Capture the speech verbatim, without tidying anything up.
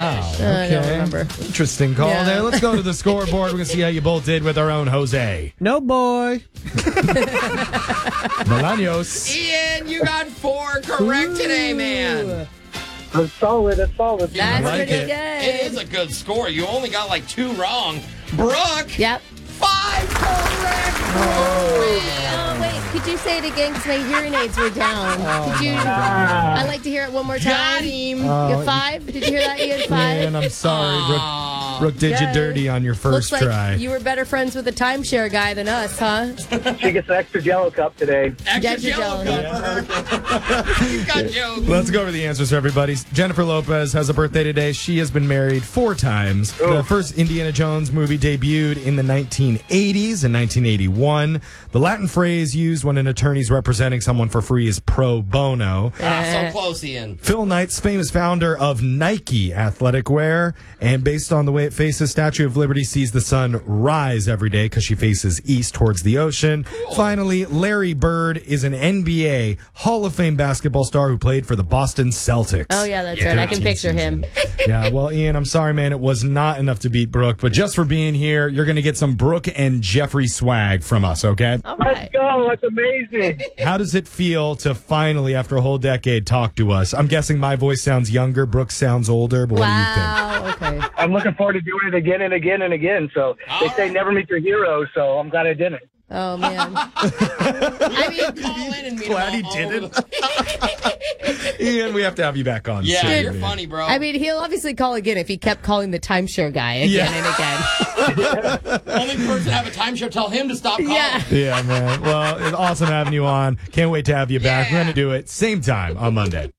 Wow. Uh, I don't Okay. remember. Interesting call Yeah. there. Let's go to the scoreboard. We're going to see how you both did with our own Jose. No, boy. Bolaños. Ian, you got four correct today, man. That's solid. That's solid. That's like pretty it. good. It is a good score. You only got like two wrong. Brooke, Yep. five correct. Oh, wait. Could you say it again? Because my hearing aids were down. Could you? I'd like to hear it one more time. Got him. You have five? Did you hear that? You had five? Man, I'm sorry. Brooke, Aw. Brooke did Yeah. you dirty on your first Looks like try. you were better friends with the timeshare guy than us, huh? She gets an extra Jello cup today. Extra Extra jello Jell-O. cup for her. He's got jokes. Let's go over the answers for everybody. Jennifer Lopez has a birthday today. She has been married four times. The first Indiana Jones movie debuted in the nineteen eighties and nineteen eighty-one. The Latin phrase used when an attorney is representing someone for free is pro bono. Ah, so close, Ian. Phil Knight's famous founder of Nike athletic wear, and based on the way it faces, Statue of Liberty sees the sun rise every day because she faces east towards the ocean. Finally, Larry Bird is an N B A Hall of Fame basketball star who played for the Boston Celtics. Oh, yeah, that's right. I can picture him. Yeah, well, Ian, I'm sorry, man. It was not enough to beat Brooke, but just for being here, you're going to get some Brooke and Jeffrey swag from us, okay? All Let's right. go. That's amazing. How does it feel to finally, after a whole decade, talk to us? I'm guessing my voice sounds younger, Brooke sounds older, but what do you think? Wow. Okay. I'm looking forward to doing it again and again and again. So they say never meet your heroes, so I'm glad I didn't. Oh, man. I mean, call in and meet Glad him he all- all didn't. the- Ian, we have to have you back on. Yeah, soon, you're man. funny, bro. I mean, he'll obviously call again if he kept calling the timeshare guy again Yeah. and again. Only person to have a time show, tell him to stop calling. Yeah. Yeah, man. Well, it's awesome having you on. Can't wait to have you back. Yeah. We're going to do it same time on Monday.